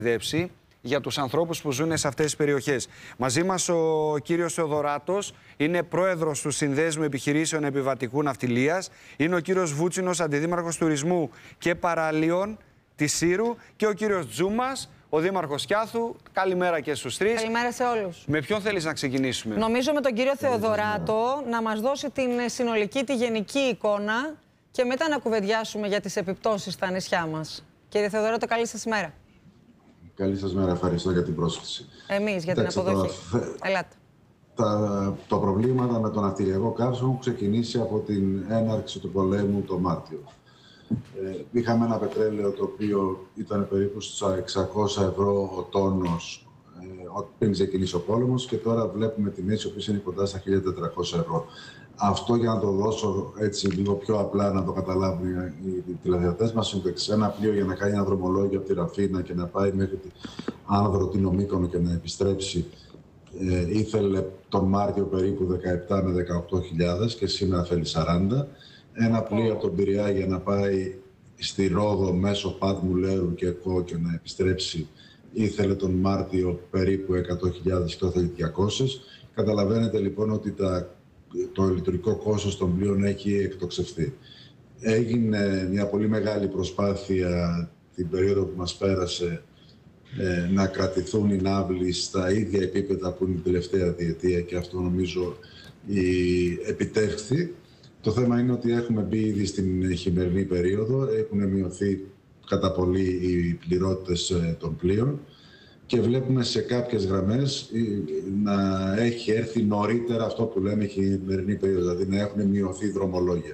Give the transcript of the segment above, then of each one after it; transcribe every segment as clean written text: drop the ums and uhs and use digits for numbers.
για τους ανθρώπους που ζουν σε αυτές τις περιοχές. Μαζί μας ο κύριος Θεοδωράτος, είναι πρόεδρος του Συνδέσμου Επιχειρήσεων Επιβατικού Ναυτιλίας. Είναι ο κύριος Βούτσινος, αντιδήμαρχος τουρισμού και παραλίων της Σύρου, και ο κύριος Τζούμας, ο δήμαρχος Κιάθου. Καλημέρα και στους τρεις. Καλημέρα σε όλους. Με ποιον θέλεις να ξεκινήσουμε? Νομίζω με τον κύριο Θεοδωράτο να μας δώσει την συνολική, τη γενική εικόνα και μετά να κουβεντιάσουμε για τις επιπτώσεις στα νησιά μας. Κύριε Θεοδωράτο, καλή σας μέρα. Καλή σας μέρα, ευχαριστώ για την πρόσκληση. Εμείς για την αποδοχή. Ελάτε. Τα προβλήματα με το ναυτιλιακό καύσιμο έχουν ξεκινήσει από την έναρξη του πολέμου το Μάρτιο. Είχαμε ένα πετρέλαιο το οποίο ήταν περίπου στα 600 ευρώ ο τόνος πριν ξεκινήσει ο πόλεμος, και τώρα βλέπουμε τιμές οι οποίες είναι κοντά στα 1.400 ευρώ. Αυτό, για να το δώσω έτσι λίγο πιο απλά να το καταλάβουν οι τηλεθεατές μας, είναι το εξής. Ένα πλοίο για να κάνει ένα δρομολόγιο από τη Ραφίνα και να πάει μέχρι την άνοδο Τίνο Μύκονο και να επιστρέψει, ήθελε τον Μάρτιο περίπου 17 με 18.000 και σήμερα θέλει 40. Ένα πλοίο από τον Πειραιά για να πάει στη Ρόδο μέσω Πάτμου, Λέρου και Κο και να επιστρέψει ήθελε τον Μάρτιο περίπου 100.000 και το θέλει 200. Καταλαβαίνετε λοιπόν ότι το λειτουργικό κόστος των πλοίων έχει εκτοξευθεί. Έγινε μια πολύ μεγάλη προσπάθεια την περίοδο που μας πέρασε να κρατηθούν οι ναύλοι στα ίδια επίπεδα που είναι την τελευταία διετία, και αυτό νομίζω επιτεύχθη. Το θέμα είναι ότι έχουμε μπει ήδη στην χειμερινή περίοδο, έχουν μειωθεί κατά πολύ οι πληρότητες των πλοίων και βλέπουμε σε κάποιες γραμμές να έχει έρθει νωρίτερα αυτό που λέμε χειμερινή περίοδο, δηλαδή να έχουν μειωθεί δρομολόγια.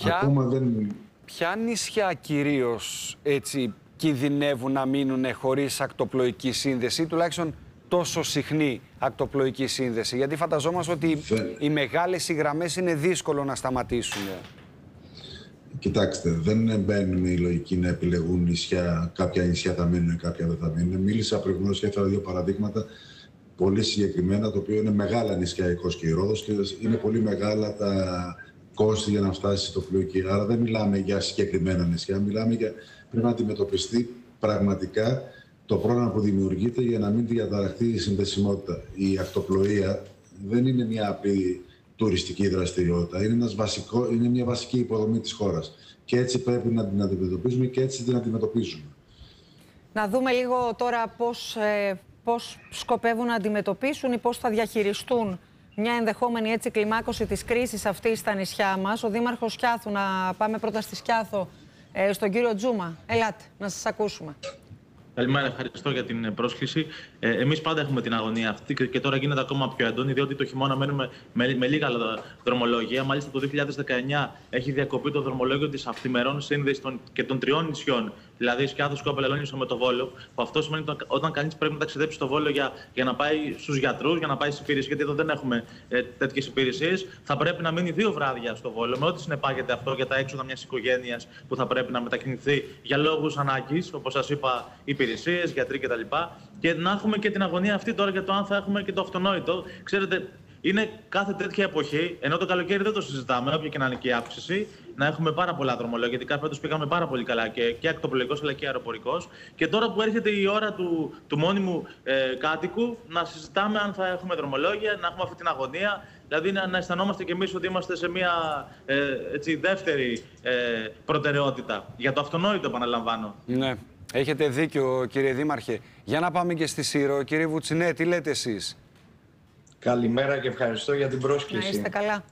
Ποια νησιά κυρίως έτσι κινδυνεύουν να μείνουν χωρίς ακτοπλοϊκή σύνδεση, τουλάχιστον τόσο συχνή ακτοπλοϊκή σύνδεση? Γιατί φανταζόμαστε ότι οι μεγάλες οι γραμμές είναι δύσκολο να σταματήσουν. Κοιτάξτε, δεν μπαίνουν η λογική να επιλεγούν νησιά. Κάποια νησιά θα μείνουν, κάποια δεν θα μείνουν. Μίλησα προηγουμένως και έφερα δύο παραδείγματα πολύ συγκεκριμένα, το οποίο είναι μεγάλα νησιά, η Κos και η Ρόδος, και είναι πολύ μεγάλα τα κόστη για να φτάσει στο πλοίο εκεί. Άρα δεν μιλάμε για συγκεκριμένα νησιά, μιλάμε για πρέπει να αντιμετωπιστεί πραγματικά το πρόβλημα που δημιουργείται για να μην διαταραχθεί η συνδεσιμότητα. Η ακτοπλοεία δεν είναι μια απλή τουριστική δραστηριότητα, είναι μια βασική υποδομή της χώρας. Και έτσι πρέπει να την αντιμετωπίζουμε και έτσι την αντιμετωπίζουμε. Να δούμε λίγο τώρα πώς σκοπεύουν να αντιμετωπίσουν ή πώς θα διαχειριστούν μια ενδεχόμενη έτσι κλιμάκωση της κρίσης αυτής στα νησιά μας. Ο Δήμαρχος Κιάθου, να πάμε πρώτα στη Σκιάθο, στον κύριο Τζούμα. Ελάτε, να σας ακούσουμε. Καλημέρα, ευχαριστώ για την πρόσκληση. Εμείς πάντα έχουμε την αγωνία αυτή και τώρα γίνεται ακόμα πιο έντονη, διότι το χειμώνα μένουμε με λίγα δρομολόγια. Μάλιστα, το 2019 έχει διακοπεί το δρομολόγιο της αυθημερών σύνδεσης και των τριών νησιών, δηλαδή Σκιάθος, Σκόπελο, Ελόνησο με το Βόλο. Που αυτό σημαίνει ότι όταν κανείς πρέπει να ταξιδέψει στο Βόλο για να πάει στους γιατρούς, για να πάει στις υπηρεσίες, γιατί εδώ δεν έχουμε τέτοιες υπηρεσίες, θα πρέπει να μείνει 2 βράδια στο Βόλο, με ό,τι συνεπάγεται αυτό για τα έξοδα μιας οικογένειας που θα πρέπει να μετακινηθεί για λόγους ανάγκης, όπως σας είπα, υπηρεσίες, γιατροί κτλ. Και να έχουμε και την αγωνία αυτή τώρα για το αν θα έχουμε και το αυτονόητο. Ξέρετε, είναι κάθε τέτοια εποχή, ενώ το καλοκαίρι δεν το συζητάμε, όποια και να είναι και η αύξηση, να έχουμε πάρα πολλά δρομολόγια. Γιατί κάθε φέτος πήγαμε πάρα πολύ καλά και ακτοπλοϊκός αλλά και αεροπορικός. Και τώρα που έρχεται η ώρα του μόνιμου κάτοικου, να συζητάμε αν θα έχουμε δρομολόγια, να έχουμε αυτή την αγωνία. Δηλαδή να αισθανόμαστε κι εμείς ότι είμαστε σε μια δεύτερη προτεραιότητα. Για το αυτονόητο, επαναλαμβάνω. Ναι. Έχετε δίκιο, κύριε Δήμαρχε. Για να πάμε και στη Σύρο. Κύριε Βουτσινέ, τι λέτε εσείς? Καλημέρα και ευχαριστώ για την πρόσκληση. Να είστε καλά.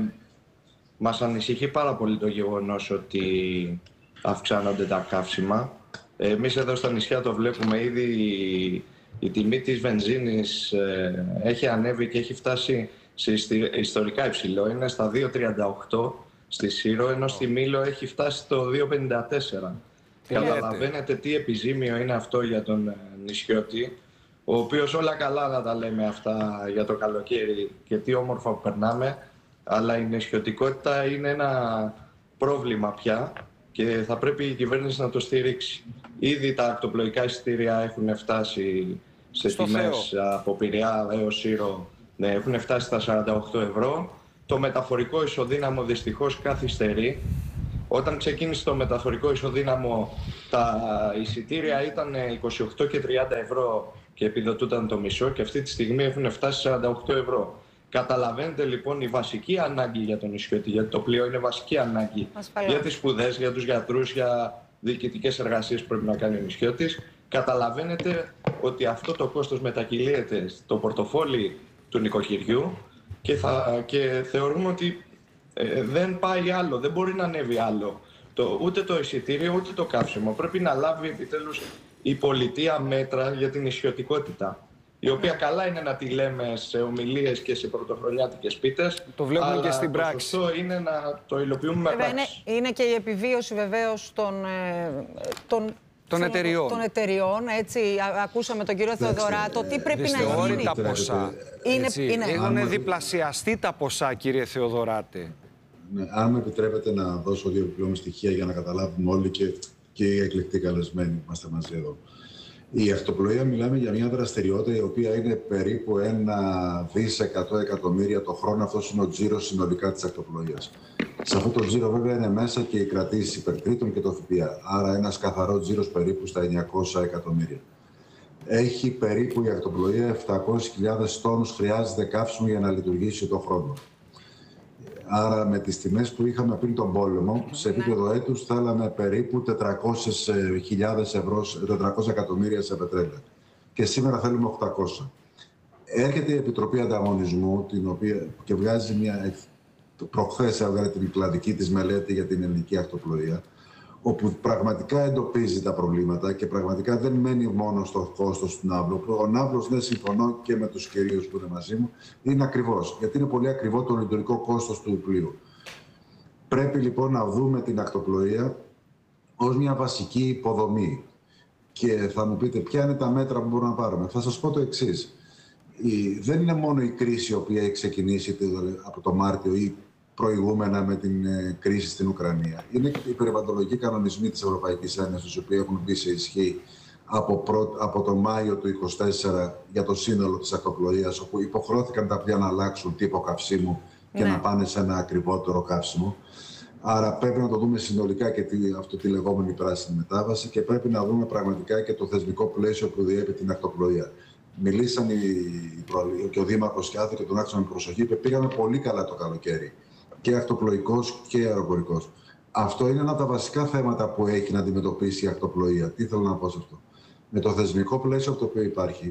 Μας ανησυχεί πάρα πολύ το γεγονός ότι αυξάνονται τα καύσιμα. Εμείς εδώ στα νησιά το βλέπουμε ήδη, η τιμή της βενζίνης έχει ανέβει και έχει φτάσει σε ιστορικά υψηλό. Είναι στα 2,38 στη Σύρο, ενώ στη Μήλο έχει φτάσει το 2,54. Καταλαβαίνετε τι επιζήμιο είναι αυτό για τον νησιώτη, ο οποίος όλα καλά να τα λέμε αυτά για το καλοκαίρι και τι όμορφα που περνάμε, αλλά η νησιωτικότητα είναι ένα πρόβλημα πια και θα πρέπει η κυβέρνηση να το στηρίξει. Ήδη τα ακτοπλοϊκά εισιτήρια έχουν φτάσει σε τιμές από Πειραιά έως Σύρο, ναι, έχουν φτάσει στα 48 ευρώ. Το μεταφορικό ισοδύναμο δυστυχώς καθυστερεί. Όταν ξεκίνησε το μεταφορικό ισοδύναμο, τα εισιτήρια ήταν 28 και 30 ευρώ και επιδοτούταν το μισό, και αυτή τη στιγμή έχουν φτάσει 48 ευρώ. Καταλαβαίνετε λοιπόν η βασική ανάγκη για τον νησιώτη, γιατί το πλοίο είναι βασική ανάγκη για τις σπουδές, για τους γιατρούς, για διοικητικές εργασίες που πρέπει να κάνει ο νησιώτης. Καταλαβαίνετε ότι αυτό το κόστος μετακυλίεται στο πορτοφόλι του νοικοκυριού και θεωρούμε ότι δεν πάει άλλο, δεν μπορεί να ανέβει άλλο. Ούτε το εισιτήριο, ούτε το καύσιμο. Πρέπει να λάβει επιτέλους η πολιτεία μέτρα για την νησιωτικότητα, η οποία καλά είναι να τη λέμε σε ομιλίες και σε πρωτοχρονιάτικες πίτες. Το βλέπουμε αλλά και στην πράξη. Το σωστό είναι να το υλοποιούμε με πράξη. Είναι και η επιβίωση βεβαίως των εταιριών. Έτσι, ακούσαμε τον κύριο Θεοδωράτο. Τι πρέπει να γίνει. Τα ποσά. Έχουν διπλασιαστεί τα ποσά, κύριε Θεοδωράτε. Ναι, αν με επιτρέπετε να δώσω δύο επιπλέον στοιχεία για να καταλάβουμε όλοι και οι εκλεκτοί καλεσμένοι που είμαστε μαζί εδώ. Η ακτοπλοεία, μιλάμε για μια δραστηριότητα η οποία είναι περίπου 1 δις 100 εκατομμύρια το χρόνο. Αυτός είναι ο τζίρος συνολικά της ακτοπλοείας. Σε αυτό το τζίρο βέβαια είναι μέσα και οι κρατήσεις υπερτρίτων και το ΦΠΑ. Άρα ένας καθαρό τζίρος περίπου στα 900 εκατομμύρια. Έχει περίπου η ακτοπλοεία 700.000 τόνους χρειάζεται καύσιμο για να λειτουργήσει το χρόνο. Άρα με τις τιμές που είχαμε πριν τον πόλεμο, σε επίπεδο έτους θέλαμε περίπου 400.000 ευρώ, 400 εκατομμύρια σε πετρέλαιο. Και σήμερα θέλουμε 800. Έρχεται η Επιτροπή Ανταγωνισμού, την οποία και βγάζει προχθές έβγαλε την κλαδική της μελέτη για την ελληνική ακτοπλοεία, όπου πραγματικά εντοπίζει τα προβλήματα και πραγματικά δεν μένει μόνο στο κόστος του ναύλου. Ο ναύλος, ναι, συμφωνώ και με τους κυρίους που είναι μαζί μου, είναι ακριβώς, γιατί είναι πολύ ακριβό το λειτουργικό κόστος του πλοίου. Πρέπει λοιπόν να δούμε την ακτοπλοεία ως μια βασική υποδομή. Και θα μου πείτε ποια είναι τα μέτρα που μπορούμε να πάρουμε. Θα σας πω το εξής. Δεν είναι μόνο η κρίση η οποία έχει ξεκινήσει από το Μάρτιο ή προηγούμενα με την κρίση στην Ουκρανία. Είναι και οι περιβαλλοντολογικοί κανονισμοί της Ευρωπαϊκής Ένωσης, οι οποίοι έχουν μπει σε ισχύ από το Μάιο του 2024 για το σύνολο της ακτοπλοείας, όπου υποχρεώθηκαν τα πλοία να αλλάξουν τύπο καυσίμου και να πάνε σε ένα ακριβότερο καύσιμο. Άρα πρέπει να το δούμε συνολικά και αυτή τη λεγόμενη πράσινη μετάβαση και πρέπει να δούμε πραγματικά και το θεσμικό πλαίσιο που διέπει την ακτοπλοεία. Μιλήσαν και ο Δήμαρχος Κιάθη και τον άκουσαν με προσοχή και πήγαμε πολύ καλά το καλοκαίρι. Και ακτοπλοϊκός και αεροπορικός. Αυτό είναι ένα από τα βασικά θέματα που έχει να αντιμετωπίσει η ακτοπλοεία. Τι θέλω να πω σε αυτό. Με το θεσμικό πλαίσιο από το οποίο υπάρχει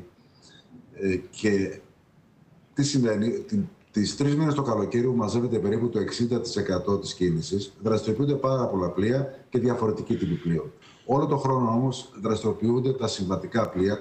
και τι σημαίνει, τις 3 μήνες το καλοκαίρι που μαζεύεται περίπου το 60% της κίνησης, δραστηριοποιούνται πάρα πολλά πλοία και διαφορετική τύπη πλοίων. Όλο το χρόνο όμως δραστηριοποιούνται τα συμβατικά πλοία,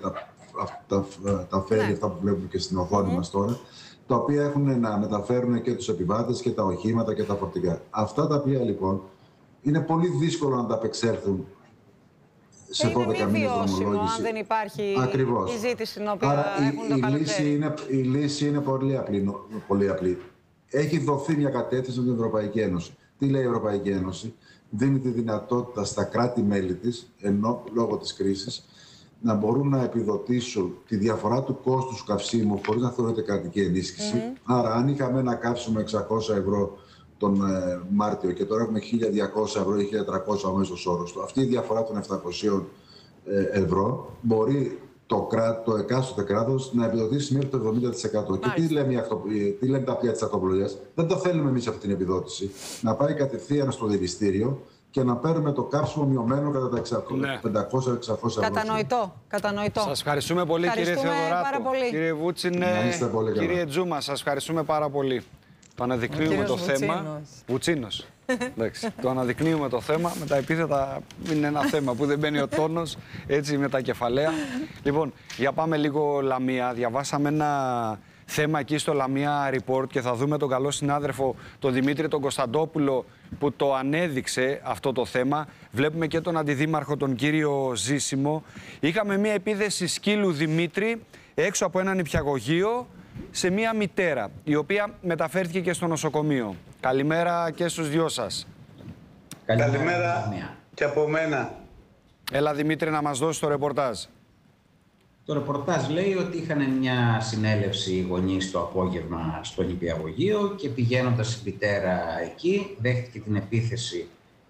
τα φέρει, αυτά που βλέπουμε και στην οθόνη μας τώρα, τα οποία έχουν να μεταφέρουν και τους επιβάτες και τα οχήματα και τα φορτηγά. Αυτά τα πλοία λοιπόν είναι πολύ δύσκολο να τα απεξέλθουν σε 12 μήνες δρομολόγηση. Αν δεν υπάρχει η ζήτηση στην οποία έχουν το καλοκαίρι. Η λύση είναι πολύ απλή. Έχει δοθεί μια κατεύθυνση από την Ευρωπαϊκή Ένωση. Τι λέει η Ευρωπαϊκή Ένωση? Δίνει τη δυνατότητα στα κράτη-μέλη της, ενώ λόγω της κρίσης, να μπορούν να επιδοτήσουν τη διαφορά του κόστους καυσίμου χωρίς να θεωρείται κρατική ενίσχυση. Άρα, αν είχαμε ένα καύσιμο 600 ευρώ τον Μάρτιο και τώρα έχουμε 1.200 ευρώ ή 1.300 ο μέσος όρος του, αυτή η διαφορά των 700 ευρώ μπορεί το εκάστοτε κράτος να επιδοτήσει μέχρι το 70%. Και τι λέμε τα πλοία της ακτοπλοείας? Δεν το θέλουμε εμείς αυτή την επιδότηση. Να πάει κατευθείαν στο δηληστήριο και να παίρνουμε το καύσιμο μειωμένο κατά τα 500-600 ευρώ. Κατανοητό. Σας ευχαριστούμε πολύ, κύριε Θεοδωράτο. Κύριε Βούτσινε, κύριε Τζούμα, σας ευχαριστούμε πάρα πολύ. Το αναδεικνύουμε το θέμα. Βουτσίνος. Το αναδεικνύουμε το θέμα. Με τα επίθετα είναι ένα θέμα που δεν μπαίνει ο τόνος, έτσι με τα κεφαλαία. Λοιπόν, για πάμε λίγο Λαμία. Διαβάσαμε ένα θέμα εκεί στο Λαμία Report και θα δούμε τον καλό συνάδελφο, τον Δημήτρη τον Κωνσταντόπουλο, που το ανέδειξε αυτό το θέμα. Βλέπουμε και τον αντιδήμαρχο, τον κύριο Ζήσιμο. Είχαμε μία επίθεση σκύλου, Δημήτρη, έξω από ένα νηπιαγωγείο σε μία μητέρα, η οποία μεταφέρθηκε και στο νοσοκομείο. Καλημέρα και στους δυο σας. Καλημέρα και από μένα. Έλα Δημήτρη, να μας δώσεις το ρεπορτάζ. Το ρεπορτάζ λέει ότι είχαν μια συνέλευση γονείς το απόγευμα στο νηπιαγωγείο και πηγαίνοντας η μητέρα εκεί δέχτηκε την επίθεση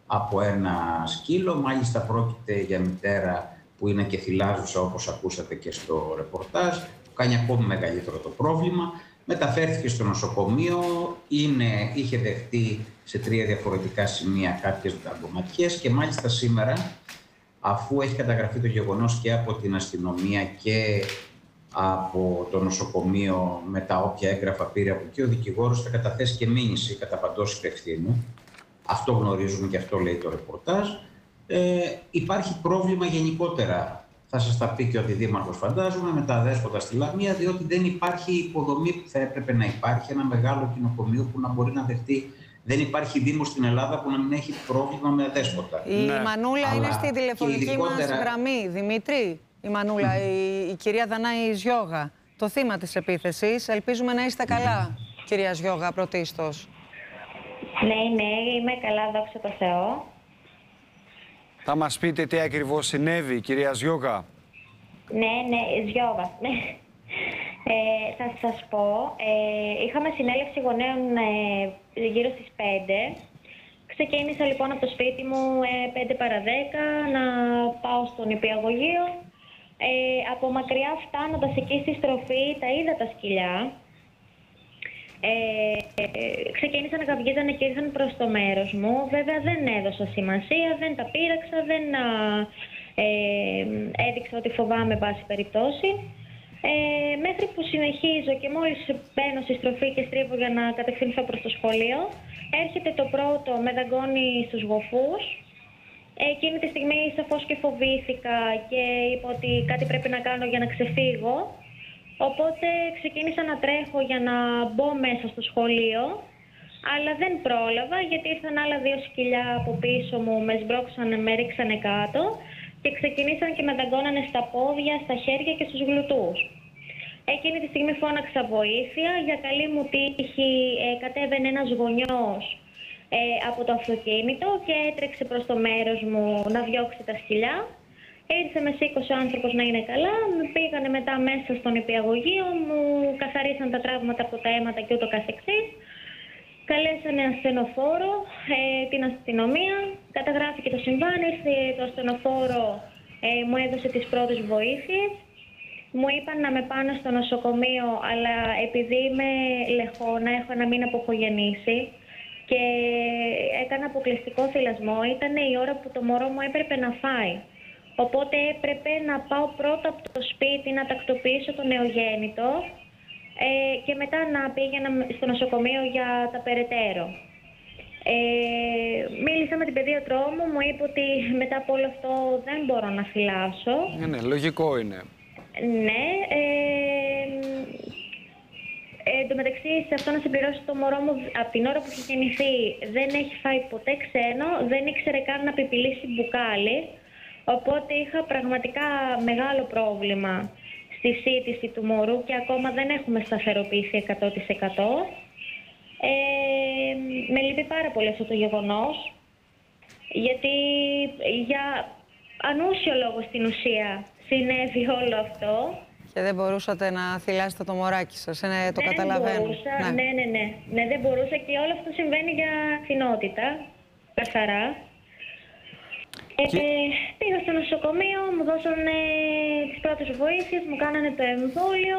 από ένα σκύλο. Μάλιστα πρόκειται για μητέρα που είναι και θυλάζουσα, όπως ακούσατε και στο ρεπορτάζ, που κάνει ακόμη μεγαλύτερο το πρόβλημα. Μεταφέρθηκε στο νοσοκομείο, είχε δεχτεί σε 3 διαφορετικά σημεία κάποιες δαγκωματιές και μάλιστα σήμερα, αφού έχει καταγραφεί το γεγονός και από την αστυνομία και από το νοσοκομείο με τα όποια έγγραφα πήρε από εκεί, ο δικηγόρος θα καταθέσει και μήνυση κατά παντός υπευθύνου. Αυτό γνωρίζουμε και αυτό λέει το ρεπορτάζ. Υπάρχει πρόβλημα γενικότερα. Θα σας τα πει και ο Αντιδήμαρχος, φαντάζομαι, με τα δέσποτα στη Λαμία, διότι δεν υπάρχει υποδομή που θα έπρεπε να υπάρχει, ένα μεγάλο κοινοκομείο που να μπορεί να δεχτεί. Δεν υπάρχει δήμος στην Ελλάδα που να μην έχει πρόβλημα με δέσποτα. Η Μανούλα είναι στη τηλεφωνική μας γραμμή, Δημήτρη. Η Μανούλα, η κυρία Δανάη Ζιώγα, το θύμα της επίθεσης. Ελπίζουμε να είστε καλά, κυρία Ζιώγα, πρωτίστως. Ναι, είμαι καλά, δόξα τω Θεώ. Θα μας πείτε τι ακριβώς συνέβη, κυρία Ζιώγα? Ναι, Ζιώγα. Θα σας πω, είχαμε συνέλευση γονέων γύρω στις 5. Ξεκίνησα λοιπόν από το σπίτι μου 5 παρα 10 να πάω στον νηπιαγωγείο. Από μακριά φτάνοντας εκεί στη στροφή τα είδα τα σκυλιά. Ξεκίνησαν να καυγίζανε και ήρθαν προς το μέρος μου. Βέβαια δεν έδωσα σημασία, δεν τα πείραξα, δεν έδειξα ότι φοβάμαι εν πάση περιπτώσει. Μέχρι που συνεχίζω και μόλις μπαίνω στη στροφή και στρίβω για να κατευθυνθώ προς το σχολείο, έρχεται το πρώτο, με δαγκώνει στους γοφούς. Εκείνη τη στιγμή σαφώς και φοβήθηκα και είπα ότι κάτι πρέπει να κάνω για να ξεφύγω. Οπότε ξεκίνησα να τρέχω για να μπω μέσα στο σχολείο, αλλά δεν πρόλαβα γιατί ήρθαν άλλα 2 σκυλιά από πίσω μου, με σμπρώξανε, με ρίξανε κάτω και ξεκινήσαν και με δαγκώνανε στα πόδια, στα χέρια και στους γλουτούς. Εκείνη τη στιγμή φώναξα βοήθεια. Για καλή μου τύχη κατέβαινε ένας γονιός από το αυτοκίνητο και έτρεξε προς το μέρος μου να διώξει τα σκυλιά. Ήρθε, με σήκωσε ο άνθρωπος να είναι καλά, με πήγανε μετά μέσα στον νηπιαγωγείο, μου καθαρίσαν τα τραύματα από τα αίματα και ούτω καθεξής. Καλέσανε ασθενοφόρο, την αστυνομία, καταγράφηκε το συμβάν, ήρθε το ασθενοφόρο, μου έδωσε τις πρώτες βοήθειες. Μου είπαν να με πάνε στο νοσοκομείο, αλλά επειδή είμαι λεχόνα, έχω ένα μήνα που έχω γεννήσει και έκανα αποκλειστικό θυλασμό, ήταν η ώρα που το μωρό μου έπρεπε να φάει. Οπότε έπρεπε να πάω πρώτα από το σπίτι να τακτοποιήσω το νεογέννητο και μετά να πήγαινα στο νοσοκομείο για τα περαιτέρω. Μίλησα με την παιδίατρό μου, μου είπε ότι μετά από όλο αυτό δεν μπορώ να θυλάσω. Ναι, λογικό είναι. Ναι. Εν τω μεταξύ, σε αυτό να συμπληρώσω, το μωρό μου από την ώρα που είχε γεννηθεί δεν έχει φάει ποτέ ξένο, δεν ήξερε καν να πιπιλήσει μπουκάλι. Οπότε είχα πραγματικά μεγάλο πρόβλημα στη σύντηση του μωρού και ακόμα δεν έχουμε σταθεροποιήσει 100%. Με λείπει πάρα πολύ αυτό το γεγονός, γιατί για ανούσιο λόγο στην ουσία συνέβη όλο αυτό. Και δεν μπορούσατε να θυλάσετε το μωράκι σας, το καταλαβαίνω. Μπορούσα, ναι, δεν μπορούσα και όλο αυτό συμβαίνει για φθηνότητα, καθαρά. Πήγα στο νοσοκομείο, μου δώσανε τις πρώτες βοήθειες, μου κάνανε το εμβόλιο.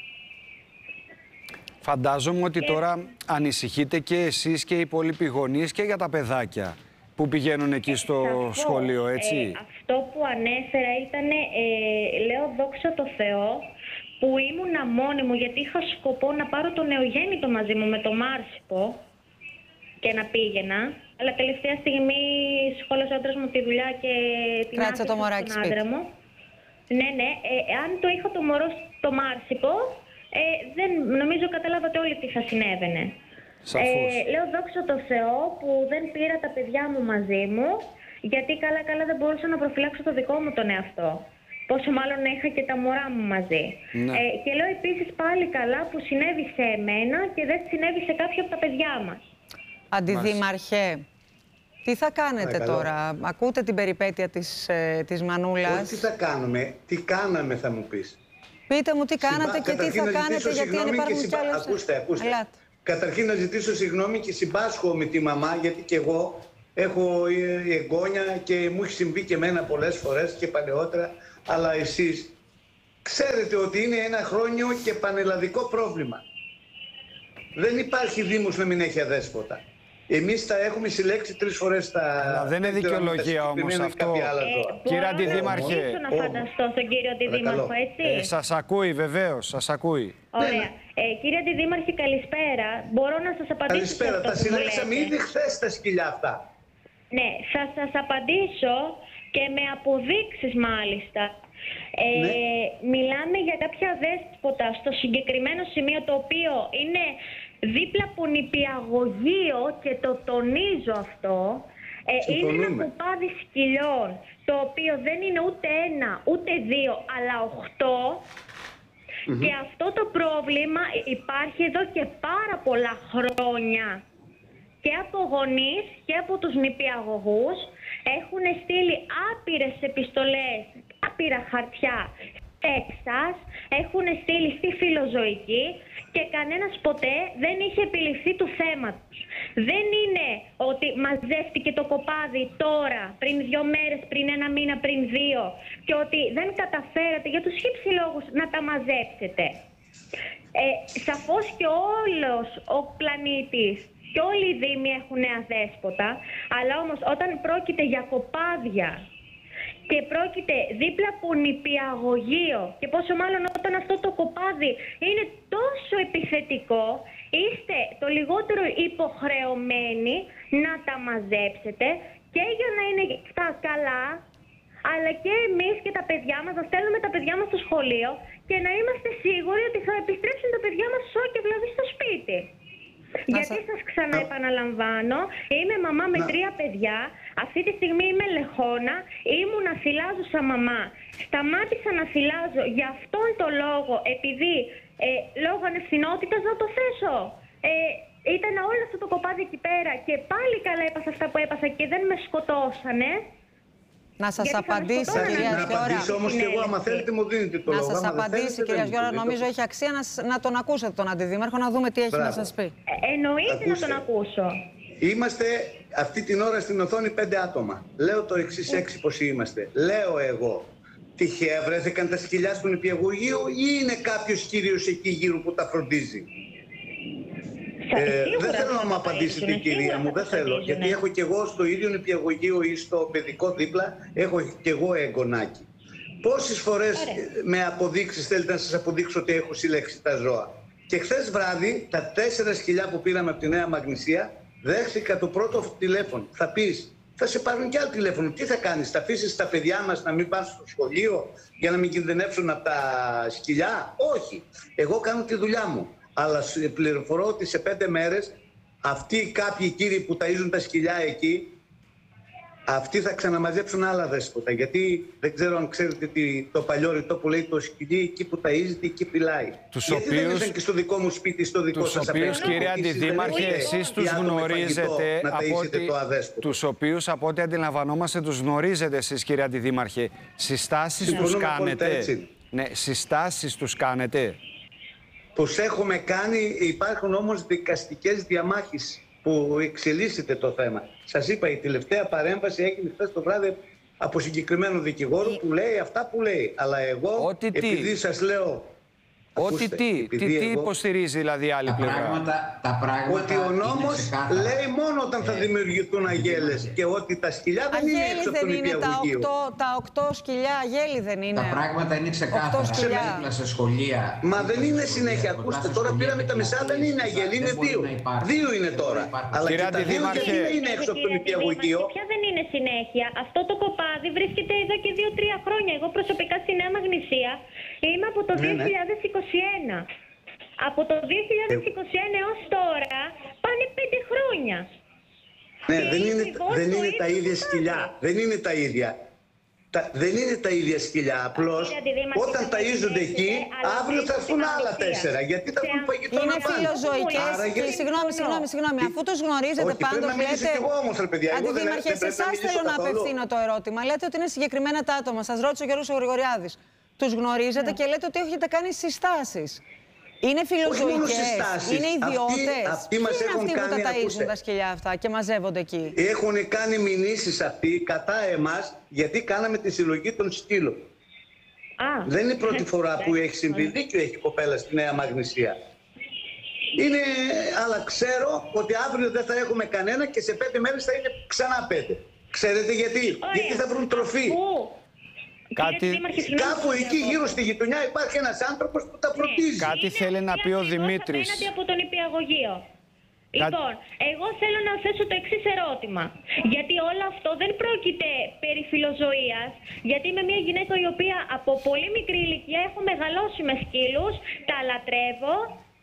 Φαντάζομαι ότι τώρα ανησυχείτε και εσείς και οι υπόλοιποι γονείς και για τα παιδάκια που πηγαίνουν εκεί στο σχολείο, έτσι. Αυτό που ανέφερα ήταν, λέω δόξα τω Θεώ, που ήμουνα μόνη μου, γιατί είχα σκοπό να πάρω το νεογέννητο μαζί μου με το Μάρσιπο και να πήγαινα. Αλλά τελευταία στιγμή σχόλασε ο άντρας μου τη δουλειά και την άφησα στον άντρα μου. Ναι. Αν το είχα το μωρό στο Μάρσιπο, δεν νομίζω καταλάβατε όλοι τι θα συνέβαινε. Λέω δόξα τω Θεώ που δεν πήρα τα παιδιά μου μαζί μου, γιατί καλά δεν μπορούσα να προφυλάξω το δικό μου τον εαυτό. Πόσο μάλλον είχα και τα μωρά μου μαζί. Ναι. Και λέω επίσης πάλι καλά που συνέβη σε εμένα και δεν συνέβη σε κάποιο από τα παιδιά μας. Αντιδήμαρχε, τι θα κάνετε τώρα? Ακούτε την περιπέτεια της Μανούλας. Τι θα κάνουμε, τι κάναμε θα μου πεις. Πείτε μου τι κάνατε και τι θα κάνετε, γιατί αν υπάρχουν κι άλλες... Ακούστε. Καταρχήν να ζητήσω συγγνώμη και συμπάσχω με τη μαμά, γιατί και εγώ έχω εγγόνια και μου έχει συμβεί και εμένα πολλές φορές και παλαιότερα, αλλά εσείς ξέρετε ότι είναι ένα χρόνιο και πανελλαδικό πρόβλημα. Δεν υπάρχει δήμος να μην έχει αδέσποτα. Εμείς τα έχουμε συλλέξει 3 φορές τα... Αλλά δεν είναι δικαιολογία όμως αυτό. Κύριε Αντιδήμαρχε. Μπορώ να φανταστώ στον κύριο Αντιδήμαρχο, έτσι. Σας ακούει, βεβαίως, σας ακούει. Ωραία. Κύριε Αντιδήμαρχε, καλησπέρα. Μπορώ να σας απαντήσω? Καλησπέρα. Τα συλλέξαμε ήδη χθες τα σκυλιά αυτά. Ναι, θα σας απαντήσω και με αποδείξεις μάλιστα. Μιλάμε για κάποια δέσποτα στο συγκεκριμένο σημείο, το οποίο είναι δίπλα από νηπιαγωγείο, και το τονίζω αυτό. Είναι ένα κοπάδι σκυλιών, το οποίο δεν είναι ούτε 1 ούτε 2 αλλά 8. Και αυτό το πρόβλημα υπάρχει εδώ και πάρα πολλά χρόνια. Και από γονείς και από τους νηπιαγωγούς έχουν στείλει άπειρες επιστολές, άπειρα χαρτιά Τέξας, έχουν στείλει στη Φιλοζωική και κανένας ποτέ δεν είχε επιληφθεί του θέματος. Δεν είναι ότι μαζεύτηκε το κοπάδι τώρα, πριν 2 μέρες, πριν 1 μήνα, πριν 2, και ότι δεν καταφέρατε για τους χύψη λόγους να τα μαζέψετε. Σαφώς και όλος ο πλανήτης και όλοι οι δήμοι έχουν αδέσποτα, αλλά όμως όταν πρόκειται για κοπάδια και πρόκειται δίπλα από νηπιαγωγείο, και πόσο μάλλον όταν αυτό το κοπάδι είναι τόσο επιθετικό, είστε το λιγότερο υποχρεωμένοι να τα μαζέψετε, και για να είναι τα καλά, αλλά και εμείς και τα παιδιά μας, να στέλνουμε τα παιδιά μας στο σχολείο και να είμαστε σίγουροι ότι θα επιστρέψουν τα παιδιά μας σώ και δηλαδή στο σπίτι. Γιατί σας ξαναεπαναλαμβάνω, είμαι μαμά με 3 παιδιά, αυτή τη στιγμή είμαι λεχόνα, ήμουν θυλάζουσα μαμά. Σταμάτησα να θυλάζω για αυτόν τον λόγο, επειδή λόγω ανευθυνότητας, να το θέσω. Ήταν όλο αυτό το κοπάδι εκεί πέρα και πάλι καλά έπασα αυτά που έπασα και δεν με σκοτώσανε. Να σας απαντήσει, κυρία Γιώρα. Να απαντήσω όμως και εγώ, άμα θέλετε μου δίνετε το λόγο. Να σας απαντήσει, κυρία Γιώρα. Νομίζω έχει αξία να τον ακούσετε τον Αντιδήμαρχο, να δούμε τι έχει να σας πει. Εννοείται να τον ακούσω. Είμαστε αυτή την ώρα στην οθόνη 5 άτομα. Λέω το εξής 6 πως είμαστε. Λέω εγώ, τυχαία βρέθηκαν τα σκυλιά του νηπιαγωγείου ή είναι κάποιος κύριος εκεί γύρω που τα φροντίζει? Δεν θέλω να μου απαντήσετε, κυρία μου, δεν θέλω. Γιατί έχω κι εγώ στο ίδιο νηπιαγωγείο ή στο παιδικό δίπλα, έχω κι εγώ εγγονάκι. Πόσες φορές με αποδείξεις θέλετε να σας αποδείξω ότι έχω συλλέξει τα ζώα? Και χθες βράδυ, τα 4 σκυλιά που πήραμε από τη Νέα Μαγνησία, δέχθηκα το πρώτο τηλέφωνο. Θα πεις, θα σε πάρουν κι άλλο τηλέφωνο. Τι θα κάνεις, θα αφήσεις τα παιδιά μας να μην πάνε στο σχολείο για να μην κινδυνεύσουν από τα σκυλιά? Όχι. Εγώ κάνω τη δουλειά μου. Αλλά σου πληροφορώ ότι σε 5 μέρες αυτοί κάποιοι κύριοι που ταΐζουν τα σκυλιά εκεί, αυτοί θα ξαναμαζέψουν άλλα δέσποτα. Γιατί δεν ξέρω αν ξέρετε το παλιό ρητό που λέει το σκυλί εκεί που ταΐζεται, εκεί φυλάει. Γιατί δεν ήρθαν και στο δικό μου σπίτι, στο δικό σας απέναντι? Τους οποίους, κύριε Αντιδήμαρχε, εσείς τους γνωρίζετε, τους οποίους από ό,τι αντιλαμβανόμαστε τους γνωρίζετε εσείς, κύριε Αντιδήμαρχε. Συστάσεις τους κάνετε? Ναι, συστάσεις τους κάνετε? Τους έχουμε κάνει, υπάρχουν όμως δικαστικές διαμάχες που εξελίσσεται το θέμα. Σας είπα, η τελευταία παρέμβαση έγινε χθες το βράδυ από συγκεκριμένο δικηγόρο που λέει αυτά που λέει. Αλλά εγώ, επειδή σας λέω... Ότι τι υποστηρίζει δηλαδή η άλλη πλευρά? Τα πράγματα ότι ο νόμος λέει μόνο όταν θα δημιουργηθούν αγέλες και ότι τα σκυλιά δεν είναι έξω από τον νηπιαγωγείο. Τα 8 σκυλιά αγέλη δεν είναι? Τα πράγματα είναι ξεκάθαρα. Δίπλα σε σχολεία. Μα δεν είναι συνέχεια. Ακούστε, τώρα πήραμε τα μισά, δεν είναι αγέλη, είναι 2. 2 είναι τώρα. Αλλά και τα 2 γιατί δεν είναι έξω από τον νηπιαγωγείο. Ποια δεν είναι συνέχεια? Αυτό το κοπάδι βρίσκεται εδώ και 2-3 χρόνια. Εγώ προσωπικά στη Νέα Μαγνησία είμαι από το 2021. Από το 2021 έως τώρα πάνε 5 χρόνια. Ναι, δεν είναι τα ίδια σκυλιά. Δεν είναι τα ίδια. Δεν είναι τα ίδια σκυλιά. Απλώς όταν ταΐζονται εκεί, αύριο θα έρθουν άλλα 4. Γιατί θα έχουν φαγητό να πάνε? Είναι φιλοζωικές. Συγγνώμη. Αφού τους γνωρίζετε πάντως, λέτε... Αντιδήμαρχε, σε εσάς θέλω να απευθύνω το ερώτημα. Λέτε ότι είναι συγκεκριμένα τα άτομα. Σας ρώτησε ο Γιώργος Γρηγοριάδης. Τους γνωρίζετε και λέτε ότι έχετε κάνει συστάσεις. Είναι φιλοζωικές, είναι ιδιώτες. Αυτοί μας είναι έχουν αυτοί κάνει, που τα ταΐζουν ακούστε, τα σκυλιά αυτά και μαζεύονται εκεί? Έχουν κάνει μηνύσεις αυτοί κατά εμάς, γιατί κάναμε τη συλλογή των σκύλων. Δεν είναι η πρώτη φορά που έχει συμβεί. Δίκιο έχει η κοπέλα στη Νέα Μαγνησία. Αλλά ξέρω ότι αύριο δεν θα έχουμε κανένα και σε 5 μέρες θα είναι ξανά 5. Ξέρετε γιατί? Γιατί θα βρουν τροφή. Κάπου εκεί γύρω στη γειτονιά υπάρχει ένας άνθρωπος που τα φροντίζει. Κάτι θέλει να πει ο Δημήτρης. Απέναντι από τον υπηαγωγείο. Λοιπόν, εγώ θέλω να θέσω το εξής ερώτημα. Γιατί όλο αυτό δεν πρόκειται περί φιλοζωίας. Γιατί είμαι μια γυναίκα η οποία από πολύ μικρή ηλικία έχω μεγαλώσει με σκύλους, τα λατρεύω.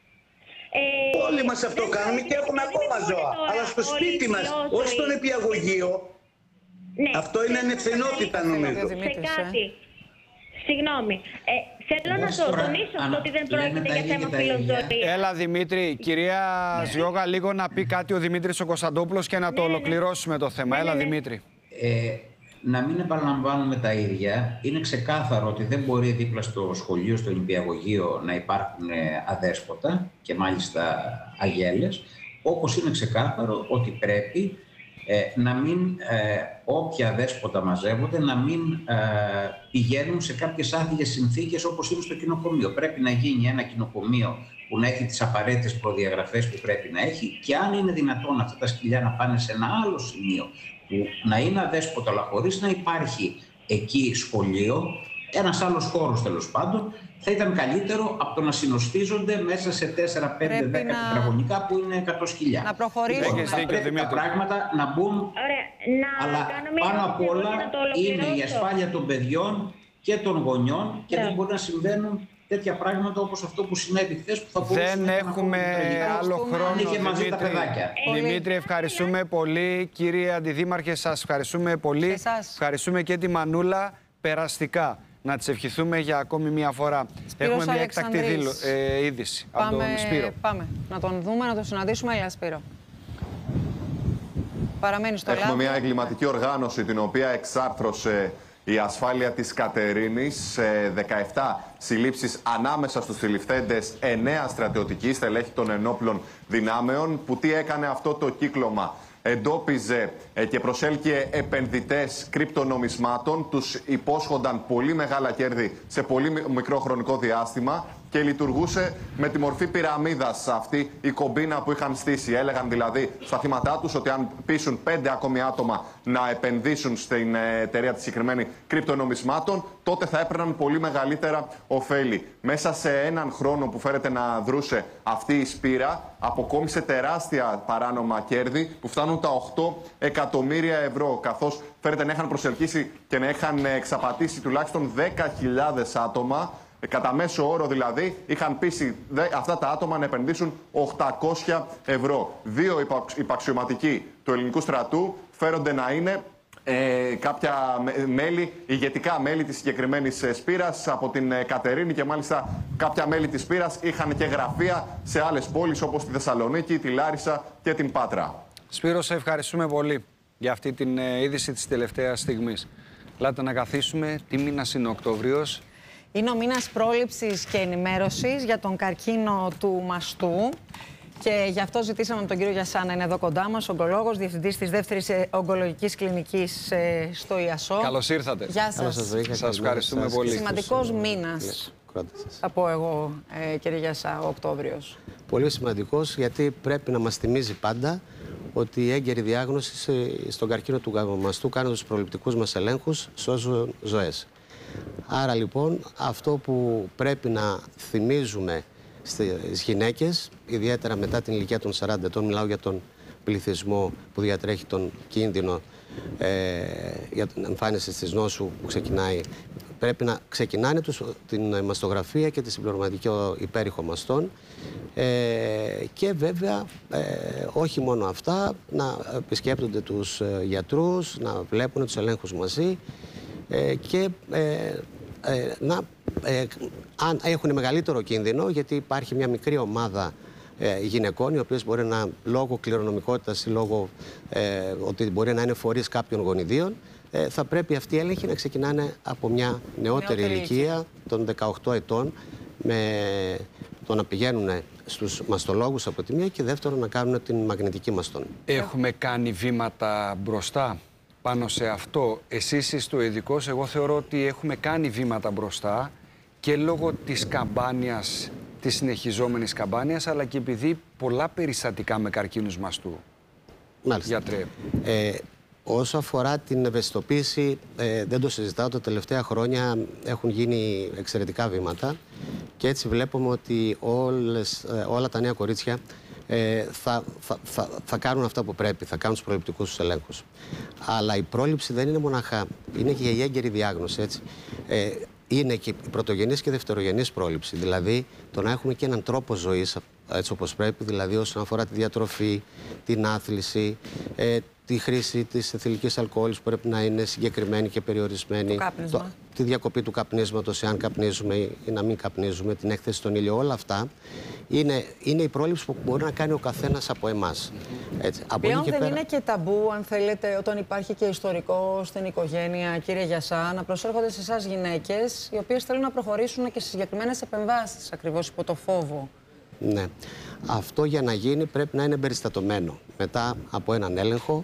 Όλοι μας αυτό κάνουμε και έχουμε ακόμα ζώα. Αλλά στο σπίτι μας, όχι στον υπηαγωγείο. Ναι, αυτό είναι ανευθυνότητα, νομίζω. Σε κάτι. Συγγνώμη. Θέλω να το τονίσω αυτό ότι δεν πρόκειται για θέμα φιλοζωίας. Έλα, Δημήτρη. Κυρία Ζιώγα, λίγο να πει κάτι ο Δημήτρης ο Κωνσταντόπουλος και να το ολοκληρώσουμε το θέμα. Έλα, Δημήτρη. Να μην επαναλαμβάνουμε τα ίδια. Είναι ξεκάθαρο ότι δεν μπορεί δίπλα στο σχολείο, στο νηπιαγωγείο, να υπάρχουν αδέσποτα και μάλιστα αγέλες. Όπως είναι ξεκάθαρο ότι πρέπει να μην, όποια δέσποτα μαζεύονται, να μην πηγαίνουν σε κάποιες άδειες συνθήκες όπως είναι στο κοινοκομείο. Πρέπει να γίνει ένα κοινοκομείο που να έχει τις απαραίτητες προδιαγραφές που πρέπει να έχει και αν είναι δυνατόν αυτά τα σκυλιά να πάνε σε ένα άλλο σημείο που να είναι αδέσποτα αλλά χωρίς να υπάρχει εκεί σχολείο, ένας άλλος χώρος τέλος πάντων, θα ήταν καλύτερο από το να συνοστίζονται μέσα σε 4, 5, 10 τετραγωνικά που είναι 100 σκυλιά. Να προχωρήσουμε. Θα πρέπει τα πράγματα να μπουν, αλλά πάνω απ' όλα είναι η ασφάλεια των παιδιών και των γονιών και δεν μπορεί να συμβαίνουν τέτοια πράγματα όπως αυτό που συνέβη χθες, που θα μπορούσε δεν έχουμε άλλο χρόνο, και μαζί τα παιδάκια. Δημήτρη, ευχαριστούμε πολύ. Κύριε Αντιδήμαρχε, σας ευχαριστούμε πολύ. Ευχαριστούμε και τη Μανούλα. Περαστικά. Να τις ευχηθούμε για ακόμη μία φορά. Σπύρος Έχουμε μια εκτακτή είδηση από τον Σπύρο. Πάμε να τον δούμε, να τον συναντήσουμε. Έλα, Σπύρο. Παραμένει στο Έχουμε μια εγκληματική οργάνωση την οποία εξάρθρωσε η ασφάλεια της Κατερίνης. 17 συλλήψεις ανάμεσα στους συλληφθέντες 9 στρατιωτικοί στελέχη των ενόπλων δυνάμεων. Που τι έκανε αυτό το κύκλωμα? Εντόπιζε και προσέλκυε επενδυτές κρυπτονομισμάτων, τους υπόσχονταν πολύ μεγάλα κέρδη σε πολύ μικρό χρονικό διάστημα και λειτουργούσε με τη μορφή πυραμίδας αυτή η κομπίνα που είχαν στήσει. Έλεγαν δηλαδή στα θύματά τους ότι αν πείσουν 5 ακόμη άτομα να επενδύσουν στην εταιρεία της συγκεκριμένη κρυπτονομισμάτων, τότε θα έπαιρναν πολύ μεγαλύτερα ωφέλη. Μέσα σε έναν χρόνο που φέρεται να δρούσε αυτή η σπήρα, αποκόμισε τεράστια παράνομα κέρδη που φτάνουν τα 8 εκατομμύρια ευρώ, καθώς φέρεται να είχαν προσελκύσει και να είχαν εξαπατήσει τουλάχιστον 10.000 άτομα. Κατά μέσο όρο δηλαδή είχαν πείσει αυτά τα άτομα να επενδύσουν 800 ευρώ. 2 υπαξιωματικοί του ελληνικού στρατού φέρονται να είναι κάποια μέλη, ηγετικά μέλη της συγκεκριμένης σπήρας από την Κατερίνη και μάλιστα κάποια μέλη της σπήρας είχαν και γραφεία σε άλλες πόλεις όπως τη Θεσσαλονίκη, τη Λάρισα και την Πάτρα. Σπύρο, σε ευχαριστούμε πολύ για αυτή την είδηση της τελευταίας στιγμής. Ελάτε να καθίσουμε. Τι μήνας είναι ο Οκτώβριος? Είναι ο μήνας πρόληψης και ενημέρωσης για τον καρκίνο του μαστού. Και γι' αυτό ζητήσαμε τον κύριο Γιασά να είναι εδώ κοντά μας, ογκολόγος, διευθυντής της δεύτερης ογκολογικής κλινικής στο ΙΑΣΟ. Καλώς ήρθατε. Γεια σας. Σας ευχαριστούμε πολύ. Σημαντικός μήνας, θα πω εγώ, κύριε Γιασά, ο Οκτώβριος. Πολύ σημαντικός, γιατί πρέπει να μας θυμίζει πάντα ότι η έγκαιρη διάγνωση στον καρκίνο του μαστού, κάνοντας τους προληπτικούς μας ελέγχους, σώζουν ζωές. Άρα λοιπόν αυτό που πρέπει να θυμίζουμε στις γυναίκες, ιδιαίτερα μετά την ηλικία των 40 ετών, μιλάω για τον πληθυσμό που διατρέχει τον κίνδυνο για την εμφάνιση της νόσου που ξεκινάει, πρέπει να ξεκινάνε την μαστογραφία και τη συμπληρωματική υπέρηχο μαστών και βέβαια όχι μόνο αυτά, να επισκέπτονται τους γιατρούς, να βλέπουν τους ελέγχους μαζί και αν έχουν μεγαλύτερο κίνδυνο, γιατί υπάρχει μια μικρή ομάδα γυναικών οι οποίες μπορεί να, λόγω κληρονομικότητας ή λόγω ότι μπορεί να είναι φορείς κάποιων γονιδίων, θα πρέπει αυτοί οι έλεγχοι να ξεκινάνε από μια νεότερη ηλικία των 18 ετών με το να πηγαίνουν στους μαστολόγους από τη μία και δεύτερον να κάνουν την μαγνητική μαστόν. Έχουμε κάνει βήματα μπροστά πάνω σε αυτό. Εσείς είστε ο ειδικός. Εγώ θεωρώ ότι έχουμε κάνει βήματα μπροστά και λόγω της καμπάνιας, της συνεχιζόμενης καμπάνιας, αλλά και επειδή πολλά περιστατικά με καρκίνους μαστού. Μάλιστα. Γιατρέ. Όσο αφορά την ευαισθητοποίηση, δεν το συζητάω. Τα τελευταία χρόνια έχουν γίνει εξαιρετικά βήματα και έτσι βλέπουμε ότι όλα τα νέα κορίτσια θα κάνουν αυτά που πρέπει, θα κάνουν τους προληπτικούς τους ελέγχους. Αλλά η πρόληψη δεν είναι μοναχά, είναι και η έγκαιρη διάγνωση, έτσι. Είναι και η πρωτογενής και δευτερογενής πρόληψη, δηλαδή το να έχουμε και έναν τρόπο ζωής έτσι όπως πρέπει, δηλαδή όσον αφορά τη διατροφή, την άθληση, τη χρήση της εθιλικής αλκοόλης που πρέπει να είναι συγκεκριμένη και περιορισμένη. Τη διακοπή του καπνίσματος, εάν καπνίζουμε ή να μην καπνίζουμε, την έκθεση στον ήλιο, όλα αυτά είναι η πρόληψη που μπορεί να κάνει ο καθένας από εμάς. Πλέον δεν είναι και ταμπού, αν θέλετε, όταν υπάρχει και ιστορικό στην οικογένεια, κύριε Γιασά, να προσέρχονται σε εσάς γυναίκες, οι οποίες θέλουν να προχωρήσουν και σε συγκεκριμένες επεμβάσεις, ακριβώς υπό το φόβο. Ναι. Αυτό για να γίνει πρέπει να είναι εμπεριστατωμένο. Μετά από έναν έλεγχο,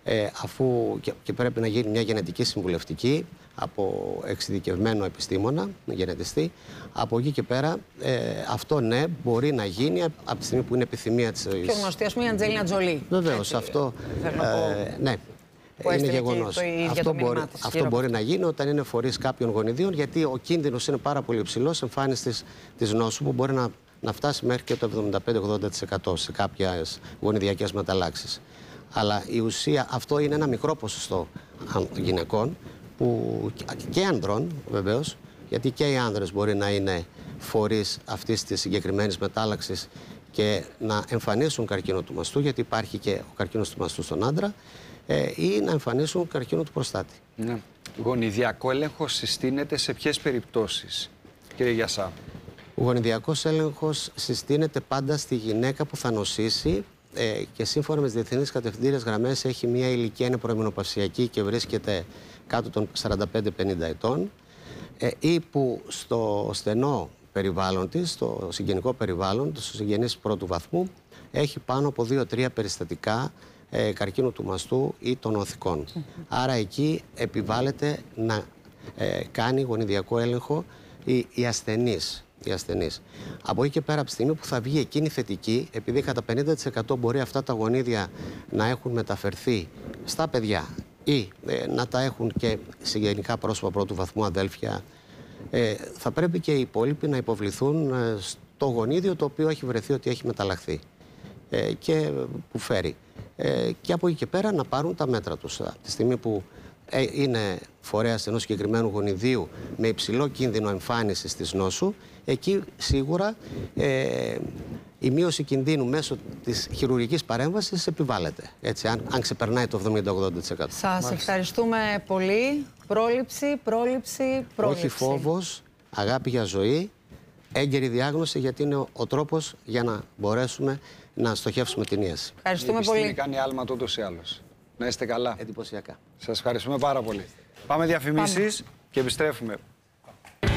και πρέπει να γίνει μια γενετική συμβουλευτική από εξειδικευμένο επιστήμονα, γενετιστή. Από εκεί και πέρα, αυτό ναι, μπορεί να γίνει από τη στιγμή που είναι επιθυμία της. Πιο γνωστή, ας πούμε, η Αντζέλινα Τζολί. Βεβαίως, αυτό. Ναι. Είναι γεγονός. Αυτό μπορεί να γίνει όταν είναι φορείς κάποιων γονιδίων, γιατί ο κίνδυνος είναι πάρα πολύ υψηλός εμφάνισης της νόσου που μπορεί να φτάσει μέχρι και το 75-80% σε κάποιες γονιδιακές μεταλλάξεις. Αλλά η ουσία, αυτό είναι ένα μικρό ποσοστό γυναικών και ανδρών βεβαίως, γιατί και οι άνδρες μπορεί να είναι φορείς αυτής της συγκεκριμένης μετάλλαξης και να εμφανίσουν καρκίνο του μαστού, γιατί υπάρχει και ο καρκίνος του μαστού στον άντρα, ή να εμφανίσουν καρκίνο του προστάτη. Ναι. Γονιδιακό έλεγχο συστήνεται σε ποιες περιπτώσεις, κύριε Γιασά? Ο γονιδιακός έλεγχος συστήνεται πάντα στη γυναίκα που θα νοσήσει και σύμφωνα με τις διεθνείς κατευθυντήριες γραμμές έχει μια ηλικία, είναι προεμεινοπαυσιακή και βρίσκεται κάτω των 45-50 ετών ή που στο στενό περιβάλλον της, στο συγγενικό περιβάλλον, στους συγγενείς πρώτου βαθμού, έχει πάνω από 2-3 περιστατικά καρκίνου του μαστού ή των οθικών. Άρα εκεί επιβάλλεται να κάνει γονιδιακό έλεγχο οι ασθενείς. Από εκεί και πέρα, από τη στιγμή που θα βγει εκείνη θετική, επειδή κατά 50% μπορεί αυτά τα γονίδια να έχουν μεταφερθεί στα παιδιά ή να τα έχουν και συγγενικά πρόσωπα πρώτου βαθμού, αδέλφια, θα πρέπει και οι υπόλοιποι να υποβληθούν στο γονίδιο το οποίο έχει βρεθεί ότι έχει μεταλλαχθεί και που φέρει. Και από εκεί και πέρα να πάρουν τα μέτρα τους. Από τη στιγμή που είναι φορέας ενός συγκεκριμένου γονιδίου με υψηλό κίνδυνο εμφάνισης της νόσου, εκεί σίγουρα η μείωση κινδύνου μέσω της χειρουργικής παρέμβασης επιβάλλεται. Έτσι, αν ξεπερνάει το 70-80%. Σας ευχαριστούμε πολύ. Πρόληψη. Όχι φόβος, αγάπη για ζωή, έγκαιρη διάγνωση, γιατί είναι ο τρόπος για να μπορέσουμε να στοχεύσουμε την ίαση. Ευχαριστούμε πολύ. Η κάνει άλματα ούτως ή άλλως. Να είστε καλά. Εντυπωσιακά. Σας ευχαριστούμε πάρα πολύ. Πάμε διαφημίσεις και επιστρέφουμε.